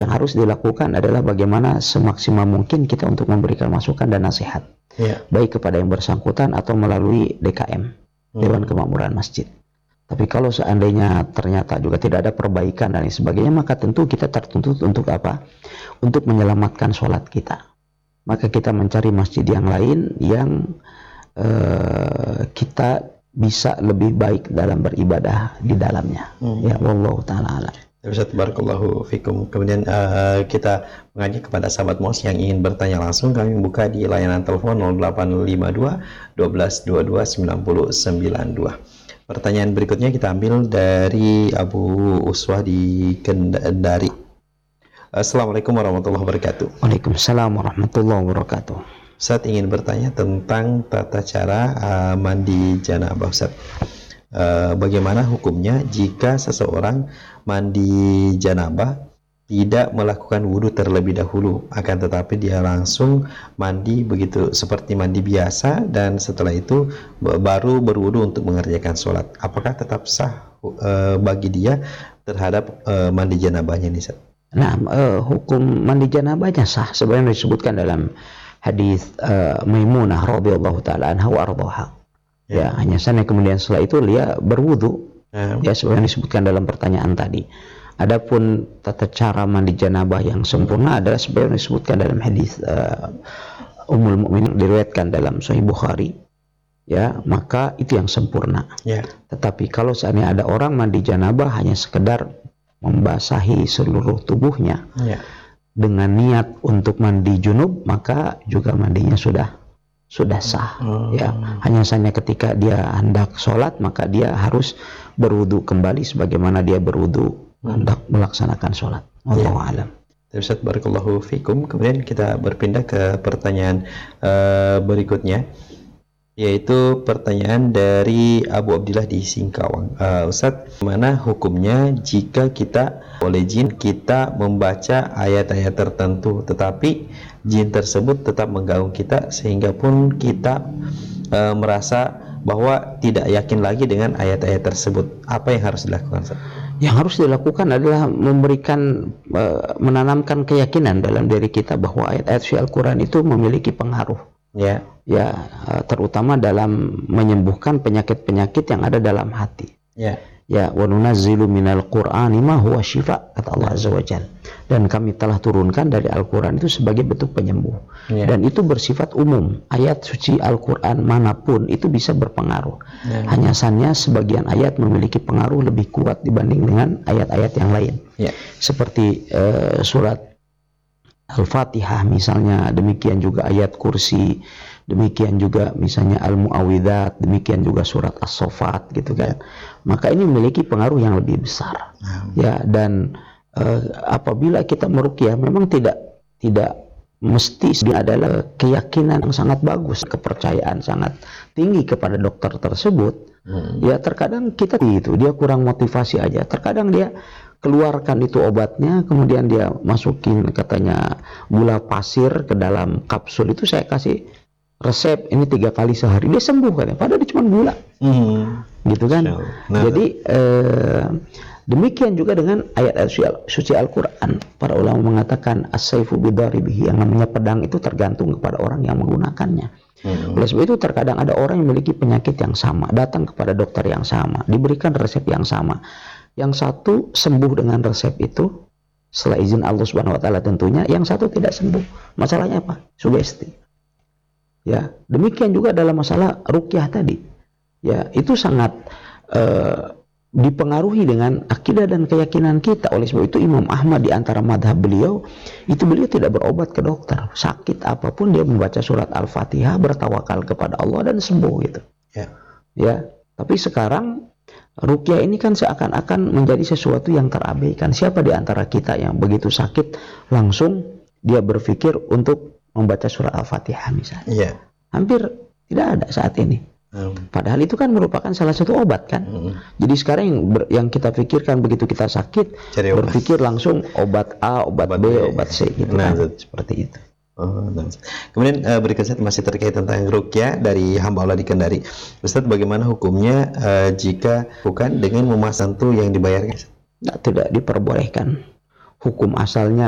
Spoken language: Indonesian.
Yang harus dilakukan adalah bagaimana semaksimal mungkin kita untuk memberikan masukan dan nasihat, baik kepada yang bersangkutan atau melalui DKM, Dewan Kemakmuran Masjid. Tapi kalau seandainya ternyata juga tidak ada perbaikan dan lain sebagainya, maka tentu kita tertuntut untuk apa? Untuk menyelamatkan sholat kita. Maka kita mencari masjid yang lain yang kita bisa lebih baik dalam beribadah di dalamnya. Ya, wallahu ta'ala alam. Ustaz, barakallahu fikum. Kemudian kita mengajak kepada sahabat MOS yang ingin bertanya langsung, kami buka di layanan telepon 0852 12 22 9092. Pertanyaan berikutnya kita ambil dari Abu Uswah di Kendari. Assalamualaikum warahmatullahi wabarakatuh. Waalaikumsalam warahmatullahi wabarakatuh. Ustaz ingin bertanya tentang tata cara mandi janabah, Ustaz. Bagaimana hukumnya jika seseorang mandi janabah tidak melakukan wudhu terlebih dahulu, akan tetapi dia langsung mandi begitu seperti mandi biasa, dan setelah itu baru berwudhu untuk mengerjakan sholat? Apakah tetap sah bagi dia terhadap mandi janabahnya ini, Ustaz? Nah, hukum mandi janabahnya sah sebagaimana disebutkan dalam hadis Maimunah radhiyallahu taala anha wa ardhaha. Ya, hanya saja kemudian setelah itu dia berwudu. Ya, sebagaimana disebutkan dalam pertanyaan tadi. Adapun tata cara mandi janabah yang sempurna adalah sebagaimana disebutkan dalam hadis Ummul Mukminin diriwayatkan dalam Sahih Bukhari. Ya, maka itu yang sempurna. Tetapi kalau seandainya ada orang mandi janabah hanya sekedar membasahi seluruh tubuhnya dengan niat untuk mandi junub, maka juga mandinya sudah sah. Ya, hanya saja ketika dia hendak sholat maka dia harus berwudu kembali sebagaimana dia berwudu hendak melaksanakan sholat. Wallahu a'lam. Ustaz, barakallahu fikum. Kemudian kita berpindah ke pertanyaan berikutnya, yaitu pertanyaan dari Abu Abdillah di Singkawang. Ustaz, mana hukumnya jika kita oleh jin kita membaca ayat-ayat tertentu tetapi jin tersebut tetap mengganggu kita sehingga pun kita merasa bahwa tidak yakin lagi dengan ayat-ayat tersebut? Apa yang harus dilakukan, Ustaz? Yang harus dilakukan adalah memberikan menanamkan keyakinan dalam diri kita bahwa ayat-ayat suci Al-Quran itu memiliki pengaruh. Ya, terutama dalam menyembuhkan penyakit-penyakit yang ada dalam hati. Ya, wa nunazzilu minal Qur'ani ma huwa syifa, kata Allah Azza wa Jalla. Dan kami telah turunkan dari Al-Quran itu sebagai bentuk penyembuh. Dan itu bersifat umum. Ayat suci Al-Quran manapun itu bisa berpengaruh. Hanya saja sebagian ayat memiliki pengaruh lebih kuat dibanding dengan ayat-ayat yang lain. Seperti surat Al-Fatihah misalnya, demikian juga ayat kursi, demikian juga misalnya Al-Mu'awwidzat, demikian juga surat As-Saffat gitu kan. Maka ini memiliki pengaruh yang lebih besar. Ya, dan apabila kita meruqyah memang tidak mesti adalah keyakinan yang sangat bagus, kepercayaan sangat tinggi kepada dokter tersebut. Ya, terkadang kita itu dia kurang motivasi aja. Terkadang dia keluarkan itu obatnya, kemudian dia masukin katanya gula pasir ke dalam kapsul itu, saya kasih resep ini 3 kali sehari, dia sembuh katanya, padahal dia cuma gula. Gitu kan. Jadi demikian juga dengan ayat-ayat suci Al-Quran. Para ulama mengatakan as-sayfu bidaribihi, yang namanya pedang itu tergantung kepada orang yang menggunakannya. Oleh sebab itu terkadang ada orang yang memiliki penyakit yang sama, datang kepada dokter yang sama, diberikan resep yang sama. Yang satu sembuh dengan resep itu setelah izin Allah Subhanahu wa taala tentunya, yang satu tidak sembuh. Masalahnya apa? Sugesti. Ya, demikian juga dalam masalah ruqyah tadi. Ya, itu sangat dipengaruhi dengan akidah dan keyakinan kita. Oleh sebab itu Imam Ahmad di antara madhab beliau itu, beliau tidak berobat ke dokter. Sakit apapun dia membaca surat Al-Fatihah, bertawakal kepada Allah dan sembuh gitu. Ya, tapi sekarang ruqyah ini kan seakan-akan menjadi sesuatu yang terabaikan. Siapa di antara kita yang begitu sakit langsung dia berpikir untuk membaca surah Al-Fatihah misalnya? Hampir tidak ada saat ini. Padahal itu kan merupakan salah satu obat kan. Jadi sekarang yang kita pikirkan begitu kita sakit, berpikir langsung obat A, obat B, obat C gitu kan. Seperti itu. Kemudian berikutnya masih terkait tentang ruqyah dari hamba Allah di Kendari. Ustaz, bagaimana hukumnya jika bukan dengan memasang tuh yang dibayarkan? Tidak diperbolehkan. Hukum asalnya